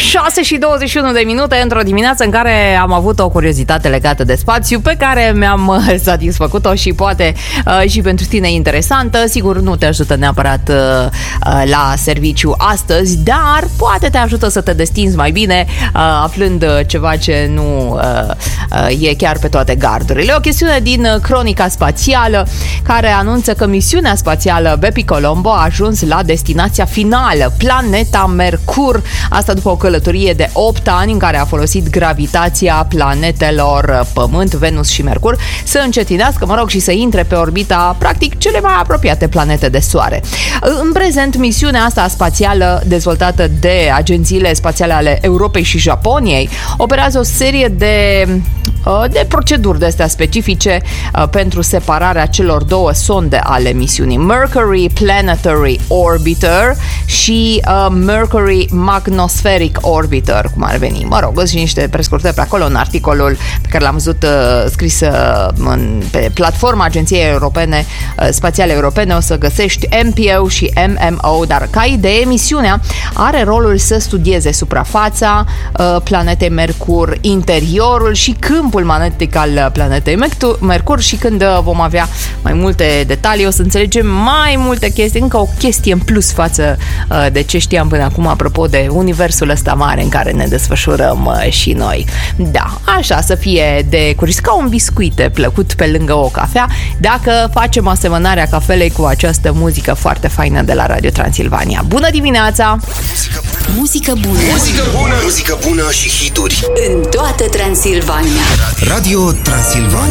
6:21 într-o dimineață în care am avut o curiozitate legată de spațiu pe care mi-am satisfăcut-o și poate și pentru tine interesantă. Sigur, nu te ajută neapărat la serviciu astăzi, dar poate te ajută să te destinzi mai bine aflând ceva ce nu e chiar pe toate gardurile. O chestiune din cronica spațială care anunță că misiunea spațială Bepi Colombo a ajuns la destinația finală, planeta Mercur. Asta după o călătorie de 8 ani în care a folosit gravitația planetelor Pământ, Venus și Mercur să încetinească, și să intre pe orbita, practic, cele mai apropiate planete de Soare. În prezent, misiunea asta spațială, dezvoltată de agențiile spațiale ale Europei și Japoniei, operează o serie de proceduri de-astea specifice pentru separarea celor două sonde ale misiunii. Mercury Planetary Orbiter și Mercury Magnospheric Orbiter, cum ar veni. Sunt și niște prescurtări pe acolo în articolul pe care l-am văzut scris pe platforma Agenției Europene Spațiale Europene. O să găsești MPO și MMO, dar ca idee, misiunea are rolul să studieze suprafața planetei Mercur, interiorul și câmpul magnetic al planetei Mercur și când vom avea mai multe detalii o să înțelegem mai multe chestii, încă o chestie în plus față de ce știam până acum apropo de universul ăsta mare în care ne desfășurăm și noi. Da, așa să fie de curios, ca un biscuit plăcut pe lângă o cafea, dacă facem asemănarea cafelei cu această muzică foarte faină de la Radio Transilvania. Bună dimineața! Muzică bună! Muzică bună! Muzică bună și hituri în toată Transilvania. Radio Transilvania.